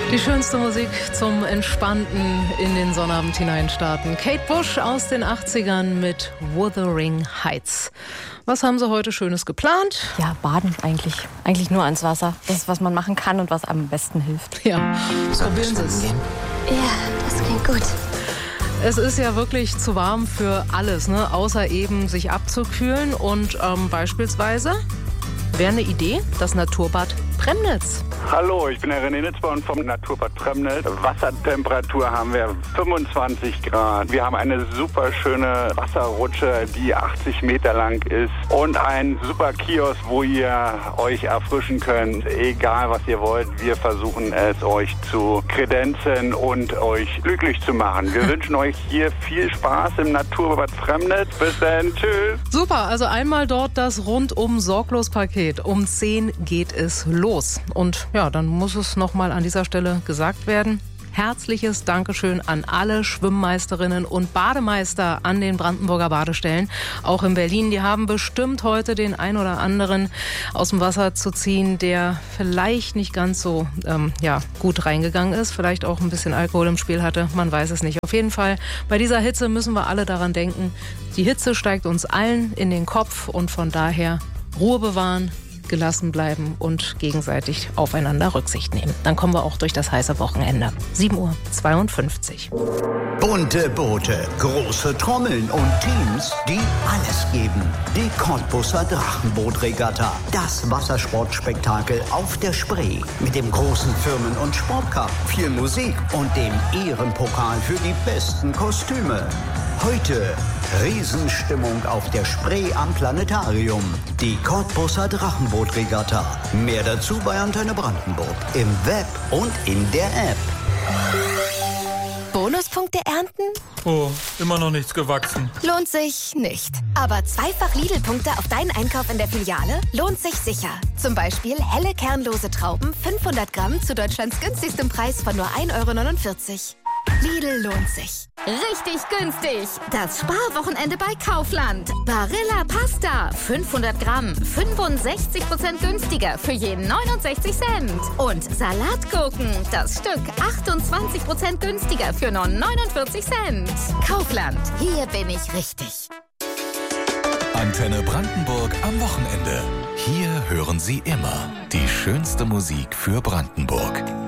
Die schönste Musik zum Entspannten in den Sonnabend hineinstarten. Kate Bush aus den 80ern mit Wuthering Heights. Was haben Sie heute Schönes geplant? Ja, baden eigentlich. Eigentlich nur ans Wasser. Das ist, was man machen kann und was am besten hilft. Ja, probieren Sie es. Ja, das klingt gut. Es ist ja wirklich zu warm für alles, ne? Außer eben sich abzukühlen. Und beispielsweise wäre eine Idee, das Naturbad Premnitz. Hallo, ich bin der René Nitzborn vom Naturbad Premnitz. Wassertemperatur haben wir 25 Grad. Wir haben eine super schöne Wasserrutsche, die 80 Meter lang ist. Und einen super Kiosk, wo ihr euch erfrischen könnt. Egal, was ihr wollt, wir versuchen es euch zu kredenzen und euch glücklich zu machen. Wir wünschen euch hier viel Spaß im Naturbad Premnitz. Bis dann, tschüss. Super, also einmal dort das Rundum-Sorglos-Paket. Um 10 geht es los. Und ja, dann muss es nochmal an dieser Stelle gesagt werden. Herzliches Dankeschön an alle Schwimmmeisterinnen und Bademeister an den Brandenburger Badestellen. Auch in Berlin, die haben bestimmt heute den ein oder anderen aus dem Wasser zu ziehen, der vielleicht nicht ganz so gut reingegangen ist, vielleicht auch ein bisschen Alkohol im Spiel hatte, man weiß es nicht. Auf jeden Fall, bei dieser Hitze müssen wir alle daran denken, die Hitze steigt uns allen in den Kopf und von daher Ruhe bewahren, gelassen bleiben und gegenseitig aufeinander Rücksicht nehmen. Dann kommen wir auch durch das heiße Wochenende. 7:52 Uhr. Bunte Boote, große Trommeln und Teams, die alles geben. Die Cottbusser Drachenbootregatta. Das Wassersportspektakel auf der Spree. Mit dem großen Firmen- und Sportcup, viel Musik und dem Ehrenpokal für die besten Kostüme. Heute Riesenstimmung auf der Spree am Planetarium. Die Cottbusser Drachenbootregatta. Mehr dazu bei Antenne Brandenburg. Im Web und in der App. Bonuspunkte ernten? Oh, immer noch nichts gewachsen. Lohnt sich nicht. Aber zweifach Lidl-Punkte auf deinen Einkauf in der Filiale lohnt sich sicher. Zum Beispiel helle kernlose Trauben, 500 Gramm zu Deutschlands günstigstem Preis von nur 1,49 €. Lidl lohnt sich. Richtig günstig. Das Sparwochenende bei Kaufland. Barilla Pasta, 500 Gramm, 65% günstiger für je 69 Cent. Und Salatgurken, das Stück 28% günstiger für nur 49 Cent. Kaufland, hier bin ich richtig. Antenne Brandenburg am Wochenende. Hier hören Sie immer die schönste Musik für Brandenburg.